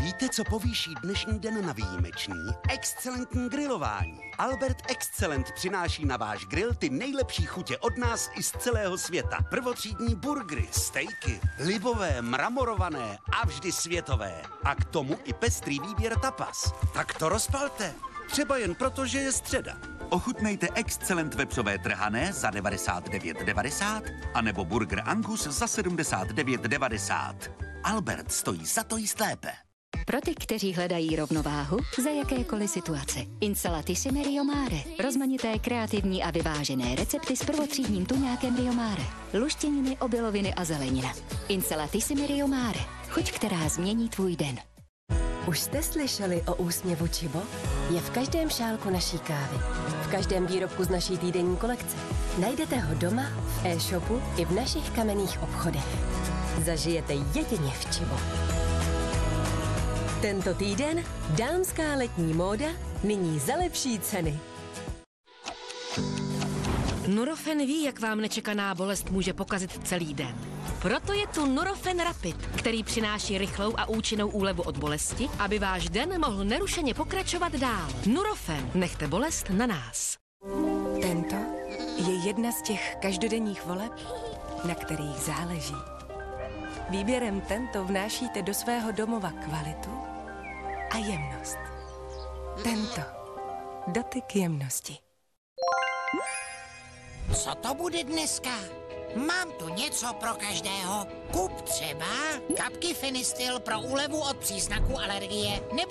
Víte, co povýší dnešní den na výjimečný? Excelentní grilování. Albert Excellent přináší na váš grill ty nejlepší chutě od nás i z celého světa. Prvotřídní burgery, stejky, libové, mramorované a vždy světové. A k tomu i pestrý výběr tapas. Tak to rozpalte. Třeba jen proto, že je středa. Ochutnejte Excellent vepřové trhané za 99,90 anebo burger Angus za 79,90. Albert stojí za to jíst lépe. Pro ty, kteří hledají rovnováhu za jakékoliv situace. Insalatissime Rio Mare. Rozmanité, kreativní a vyvážené recepty s prvotřídním tuňákem Rio Mare. Luštěniny, obiloviny a zelenina. Insalatissime Rio Mare. Chuť, která změní tvůj den. Už jste slyšeli o úsměvu Chibo? Je v každém šálku naší kávy. V každém výrobku z naší týdenní kolekce. Najdete ho doma, v e-shopu i v našich kamenných obchodech. Zažijete jedině v Chibo. Tento týden dámská letní móda nyní za lepší ceny. Nurofen ví, jak vám nečekaná bolest může pokazit celý den. Proto je tu Nurofen Rapid, který přináší rychlou a účinnou úlevu od bolesti, aby váš den mohl nerušeně pokračovat dál. Nurofen, nechte bolest na nás. Tento je jedna z těch každodenních voleb, na kterých záleží. Výběrem Tento vnášíte do svého domova kvalitu a jemnost. Tento. Dotyk jemnosti. Co to bude dneska? Mám tu něco pro každého. Kup třeba kapky Fenistil pro úlevu od příznaků alergie nebo